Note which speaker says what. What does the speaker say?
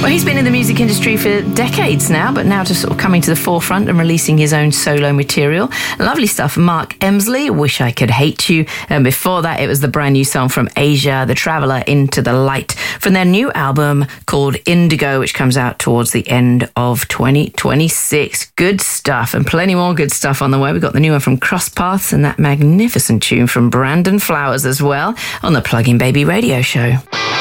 Speaker 1: Well, he's been in the music industry for decades now, but now just sort of coming to the forefront and releasing his own solo material. Lovely stuff. Mark Emsley, Wish I Could Hate You. And before that, it was the brand new song from Asia, The Traveller Into the Light, from their new album called Indigo, which comes out towards the end of 2026. Good stuff, and plenty more good stuff on the way. We've got the new one from Cross Paths and that magnificent tune from Brandon Flowers as well on the Plug-in Baby Radio Show.